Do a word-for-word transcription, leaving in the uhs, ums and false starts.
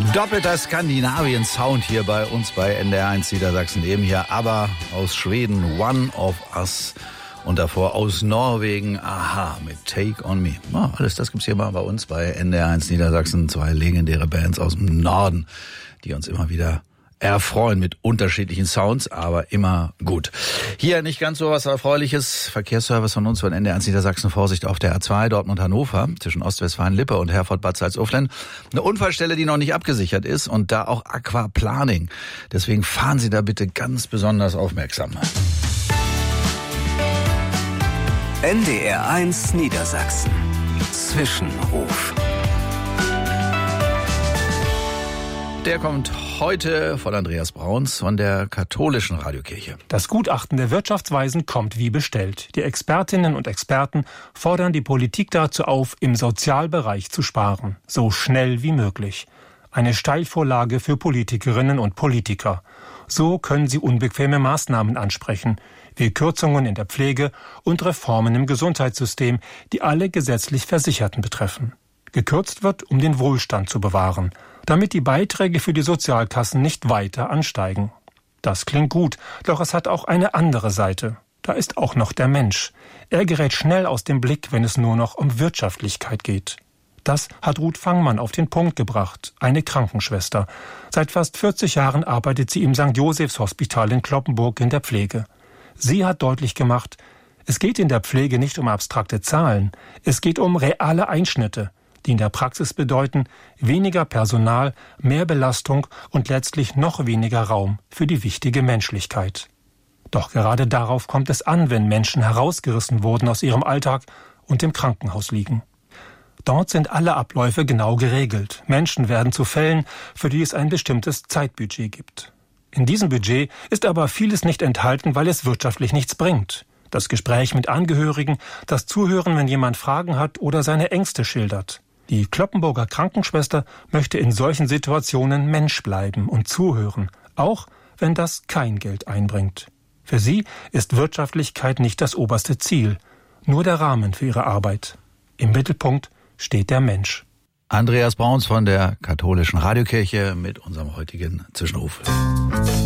Doppelter Skandinavien-Sound hier bei uns bei N D R eins Niedersachsen. Eben hier aber aus Schweden, One of Us. Und davor aus Norwegen, Aha, mit Take on Me. Oh, alles das gibt's hier mal bei uns bei N D R eins Niedersachsen. Zwei legendäre Bands aus dem Norden, die uns immer wieder erfreuen mit unterschiedlichen Sounds, aber immer gut. Hier nicht ganz so was Erfreuliches. Verkehrsservice von uns von N D R eins Niedersachsen. Vorsicht auf der A zwei Dortmund-Hannover zwischen Ostwestfalen-Lippe und Herford-Bad Salzuflen. Eine Unfallstelle, die noch nicht abgesichert ist und da auch Aquaplaning. Deswegen fahren Sie da bitte ganz besonders aufmerksam. N D R eins Niedersachsen. Zwischenruf. Der kommt heute von Andreas Brauns von der katholischen Radiokirche. Das Gutachten der Wirtschaftsweisen kommt wie bestellt. Die Expertinnen und Experten fordern die Politik dazu auf, im Sozialbereich zu sparen. So schnell wie möglich. Eine Steilvorlage für Politikerinnen und Politiker. So können sie unbequeme Maßnahmen ansprechen, wie Kürzungen in der Pflege und Reformen im Gesundheitssystem, die alle gesetzlich Versicherten betreffen. Gekürzt wird, um den Wohlstand zu bewahren, damit die Beiträge für die Sozialkassen nicht weiter ansteigen. Das klingt gut, doch es hat auch eine andere Seite. Da ist auch noch der Mensch. Er gerät schnell aus dem Blick, wenn es nur noch um Wirtschaftlichkeit geht. Das hat Ruth Fangmann auf den Punkt gebracht, eine Krankenschwester. Seit fast vierzig Jahren arbeitet sie im Sankt Josephs Hospital in Cloppenburg in der Pflege. Sie hat deutlich gemacht, es geht in der Pflege nicht um abstrakte Zahlen, es geht um reale Einschnitte, die in der Praxis bedeuten, weniger Personal, mehr Belastung und letztlich noch weniger Raum für die wichtige Menschlichkeit. Doch gerade darauf kommt es an, wenn Menschen herausgerissen wurden aus ihrem Alltag und im Krankenhaus liegen. Dort sind alle Abläufe genau geregelt. Menschen werden zu Fällen, für die es ein bestimmtes Zeitbudget gibt. In diesem Budget ist aber vieles nicht enthalten, weil es wirtschaftlich nichts bringt. Das Gespräch mit Angehörigen, das Zuhören, wenn jemand Fragen hat oder seine Ängste schildert. Die Cloppenburger Krankenschwester möchte in solchen Situationen Mensch bleiben und zuhören, auch wenn das kein Geld einbringt. Für sie ist Wirtschaftlichkeit nicht das oberste Ziel, nur der Rahmen für ihre Arbeit. Im Mittelpunkt steht der Mensch. Andreas Brauns von der katholischen Radiokirche mit unserem heutigen Zwischenruf.